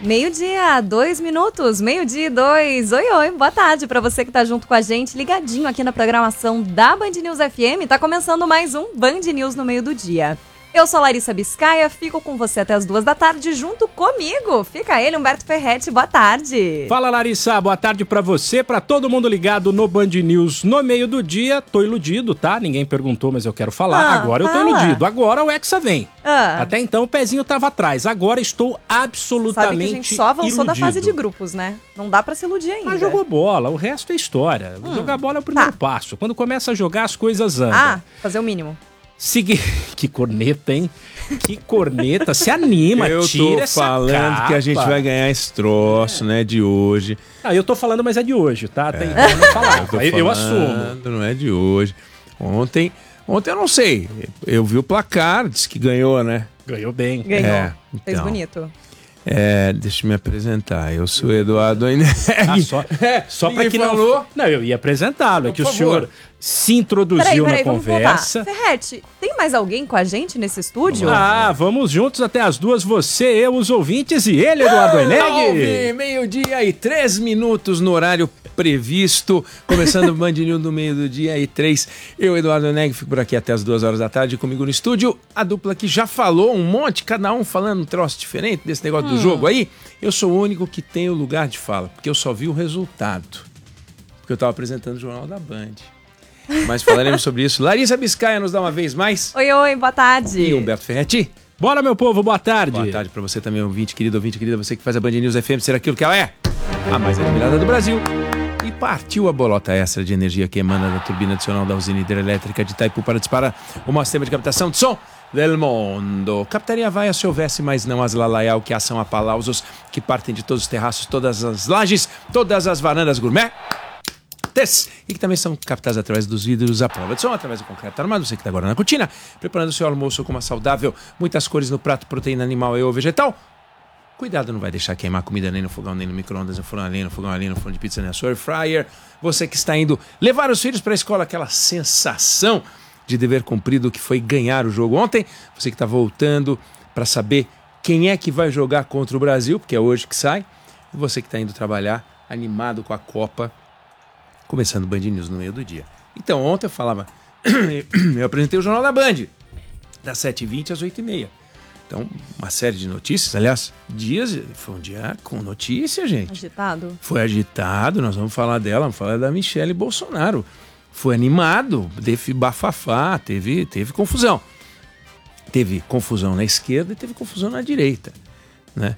Meio-dia, 2 minutos, meio-dia e 2. Oi, oi, boa tarde pra você que tá junto com a gente, ligadinho aqui na programação da Band News FM. Tá começando mais um Band News no meio do dia. Eu sou a Larissa Biscaia, fico com você até as 2 da tarde junto comigo. Fica ele, Humberto Ferretti, boa tarde. Fala, Larissa, boa tarde pra você, pra todo mundo ligado no Band News no meio do dia. Tô iludido, tá? Ninguém perguntou, mas eu quero falar. Agora eu tô iludido, agora o Hexa vem. Até então o pezinho tava atrás, agora estou absolutamente Sabe que a gente só avançou iludido. da fase de grupos, né? Não dá pra se iludir ainda. Mas jogou bola, o resto é história. Jogar bola é o primeiro passo. Quando começa a jogar, as coisas andam. Fazer o mínimo. Que corneta, hein? Que corneta. Se anima, tira essa capa. Eu tô falando que a gente vai ganhar esse troço, né, de hoje. Eu tô falando, mas é de hoje, tá? Tem que não falar. Eu assumo. Não é de hoje. Ontem eu não sei. Eu vi o placar, disse que ganhou, né? Ganhou bem. Ganhou. Fez bonito. Deixa eu me apresentar. Eu sou o Eduardo Oineg. Só pra que não falou. Não, eu ia apresentá-lo. É que o senhor se introduziu na conversa. Ferretti, tem mais alguém com a gente nesse estúdio? Vamos juntos até as 2. Você, eu, os ouvintes e ele, Eduardo Oineg. Meio-dia e 3 minutos no horário previsto. Começando o Band News no meio do dia e 3. Eu, Eduardo Oineg, fico por aqui até as 2 horas da tarde. Comigo no estúdio, a dupla que já falou um monte, cada um falando um troço diferente desse negócio do jogo aí. Eu sou o único que tem o lugar de fala, porque eu só vi o resultado. Porque eu estava apresentando o Jornal da Band. Mas falaremos sobre isso. Larissa Biscaia nos dá uma vez mais. Oi, oi, boa tarde. E Humberto Ferretti. Bora, meu povo, boa tarde. Boa tarde pra você também, ouvinte querida, você que faz a Band News FM ser aquilo que ela é. A mais admirada do Brasil. E partiu a bolota extra de energia que emana da turbina adicional da usina hidrelétrica de Itaipu para disparar o maior sistema de captação de som del mundo. Captaria vai se houvesse, mas não as lalaial que ação a palausos que partem de todos os terraços, todas as lajes, todas as varandas gourmet. E que também são captadas através dos vidros à prova de som, através do concreto armado. Você que está agora na cortina, preparando o seu almoço com uma saudável, muitas cores no prato, proteína animal e ou vegetal. Cuidado, não vai deixar queimar comida nem no fogão, nem no micro-ondas, no forno ali, no fogão ali, no forno de pizza, nem no air fryer. Você que está indo levar os filhos para a escola, aquela sensação de dever cumprido que foi ganhar o jogo ontem. Você que está voltando para saber quem é que vai jogar contra o Brasil, porque é hoje que sai. E você que está indo trabalhar, animado com a Copa, começando o Band News no meio do dia. Então, ontem eu falava, eu apresentei o Jornal da Band, das 7h20 às 8h30. Então, uma série de notícias, aliás, foi um dia com notícia, gente. Agitado? Foi agitado, nós vamos falar dela, vamos falar da Michelle Bolsonaro. Foi animado, teve bafafá, teve confusão. Teve confusão na esquerda e teve confusão na direita, né?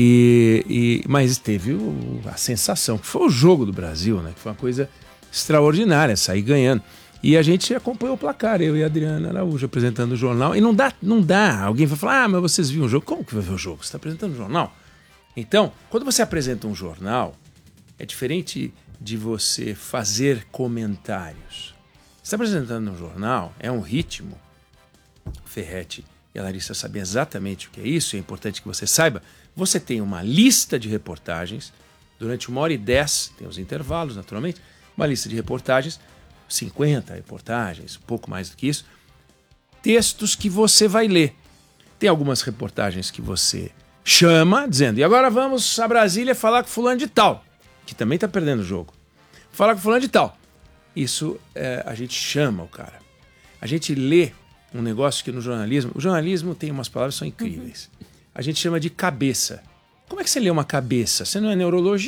Mas teve a sensação, que foi o jogo do Brasil, né? Que foi uma coisa extraordinária, sair ganhando. E a gente acompanhou o placar, eu e a Adriana Araújo apresentando o jornal. E não dá. Alguém vai falar, mas vocês viram o jogo? Como que vai ver o jogo? Você está apresentando o jornal? Então, quando você apresenta um jornal, é diferente de você fazer comentários. Você está apresentando um jornal, é um ritmo. Ferretti e a Larissa sabem exatamente o que é isso, é importante que você saiba. Você tem uma lista de reportagens, durante 1h10, tem os intervalos, naturalmente, uma lista de reportagens, 50 reportagens, um pouco mais do que isso, textos que você vai ler. Tem algumas reportagens que você chama, dizendo, e agora vamos a Brasília falar com fulano de tal, que também está perdendo o jogo. Falar com fulano de tal. Isso a gente chama o cara. A gente lê um negócio que no jornalismo... O jornalismo tem umas palavras que são incríveis. A gente chama de cabeça. Como é que você lê uma cabeça? Você não é neurologista?